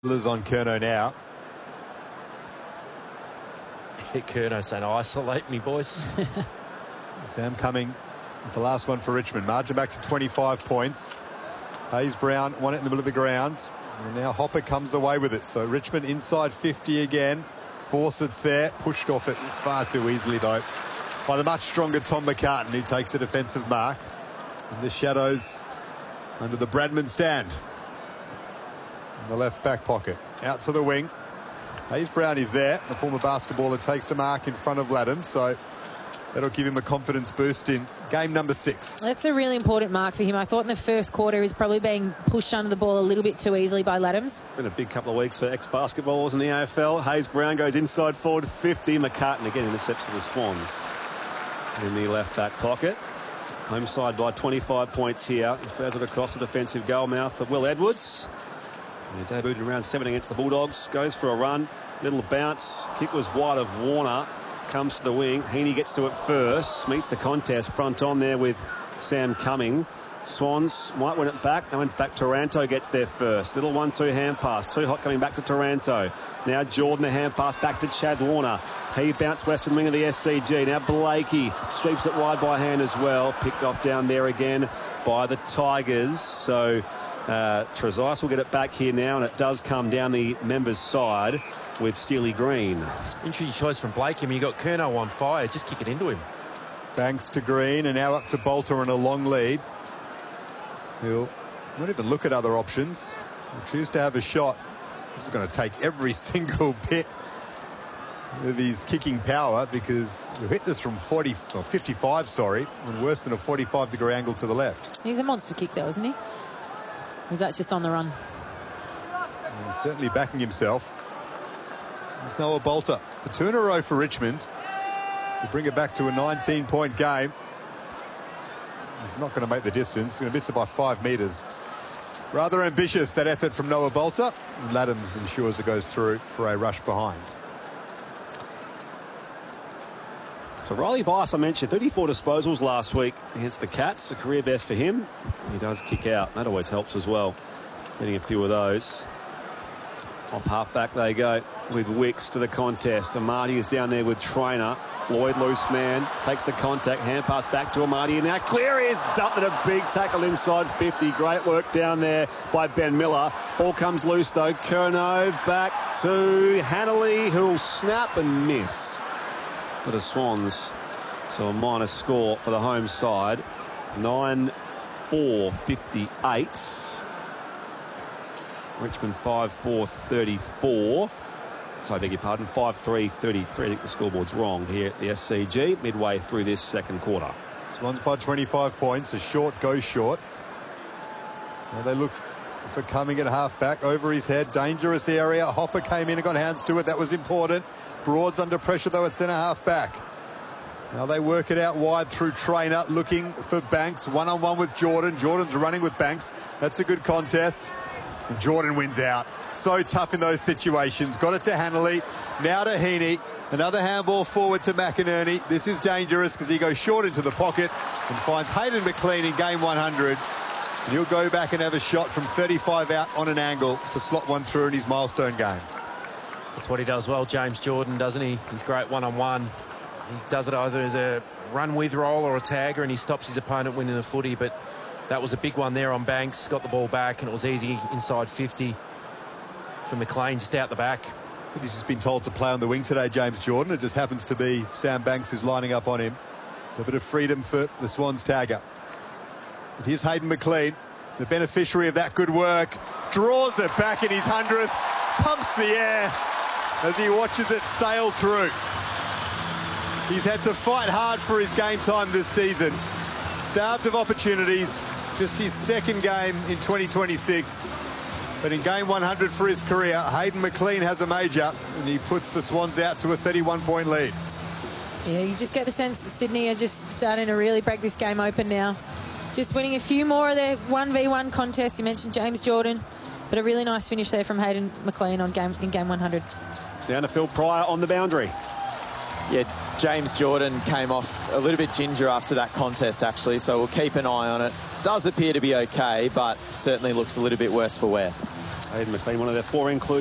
Liz on Curnow now. Curnow saying, isolate me, boys. Sam coming with the last one for Richmond. Margin back to 25 points. Hayes Brown won it in the middle of the ground. And now Hopper comes away with it. So Richmond inside 50 again. Fawcett's there. Pushed off it far too easily, though, by the much stronger Tom McCartan, who takes the defensive mark. And the Shadows under the Bradman stand. In the left back pocket. Out to the wing. Hayes Brown is there. The former basketballer takes the mark in front of Laddams. So that'll give him a confidence boost in game number 6. That's a really important mark for him. I thought in the first quarter he's probably being pushed under the ball a little bit too easily by Laddams. Been a big couple of weeks for ex-basketballers in the AFL. Hayes Brown goes inside forward 50. McCartan again intercepts for the Swans in the left back pocket. Home side by 25 points here. He fouls it across the defensive goal mouth of Will Edwards. He debuted in round 7 against the Bulldogs. Goes for a run. Little bounce. Kick was wide of Warner. Comes to the wing. Heaney gets to it first. Meets the contest. Front on there with Sam Cumming. Swans might win it back. No, in fact, Taranto gets there first. Little 1-2 hand pass. Too hot coming back to Taranto. Now Jordan, the hand pass back to Chad Warner. He bounced western wing of the SCG. Now Blakey sweeps it wide by hand as well. Picked off down there again by the Tigers. So Trezise will get it back here now, and it does come down the members' side with Steely Green. Interesting choice from Blake. I mean, you got Curnow on fire. Just kick it into him. Banks to Green, and now up to Bolter on a long lead. He'll not even look at other options. He'll choose to have a shot. This is going to take every single bit of his kicking power, because you hit this from 55, sorry, and worse than a 45-degree angle to the left. He's a monster kick, though, isn't he? Or was that just on the run? And he's certainly backing himself. There's Noah Bolter. The 2 in a row for Richmond to bring it back to a 19-point game. He's not going to make the distance. He's going to miss it by 5 metres. Rather ambitious, that effort from Noah Bolter. And Laddams ensures it goes through for a rush behind. So Riley Bias, I mentioned, 34 disposals last week against the Cats. A career best for him. He does kick out. That always helps as well. Getting a few of those. Off half-back they go with Wicks to the contest. Amati is down there with Trainer. Lloyd, loose man, takes the contact. Hand pass back to Amati. And now Cleary is dumped at a big tackle inside 50. Great work down there by Ben Miller. Ball comes loose, though. Curnow back to Hanley, who'll snap and miss for the Swans. So a minor score for the home side. 9-4-58. Richmond 5-4-34. So I beg your pardon, 5-3-33. I think the scoreboard's wrong here at the SCG, midway through this second quarter. Swans by 25 points. A short goes short. Well, they look for Cumming at half-back. Over his head, dangerous area. Hopper came in and got hands to it. That was important. Broad's under pressure, though, at centre half-back. Now they work it out wide through Trainer, looking for Banks. One-on-one with Jordan. Jordan's running with Banks. That's a good contest. And Jordan wins out. So tough in those situations. Got it to Hanley. Now to Heaney. Another handball forward to McInerney. This is dangerous because he goes short into the pocket and finds Hayden McLean in game 100. And he'll go back and have a shot from 35 out on an angle to slot one through in his milestone game. That's what he does well, James Jordan, doesn't he? He's great one-on-one. He does it either as a run-with roll or a tagger, and he stops his opponent winning the footy. But that was a big one there on Banks. Got the ball back, and it was easy inside 50 for McLean, just out the back. But he's just been told to play on the wing today, James Jordan. It just happens to be Sam Banks who's lining up on him. So a bit of freedom for the Swans tagger. But here's Hayden McLean, the beneficiary of that good work. Draws it back in his 100th. Pumps the air as he watches it sail through. He's had to fight hard for his game time this season. Starved of opportunities. Just his second game in 2026. But in game 100 for his career, Hayden McLean has a major, and he puts the Swans out to a 31-point lead. Yeah, you just get the sense that Sydney are just starting to really break this game open now. Just winning a few more of their 1v1 contests. You mentioned James Jordan, but a really nice finish there from Hayden McLean in game 100. Down to Phil Pryor on the boundary. Yeah, James Jordan came off a little bit ginger after that contest, actually, so we'll keep an eye on it. Does appear to be okay, but certainly looks a little bit worse for wear. Hayden McLean, one of their 4 inclusions.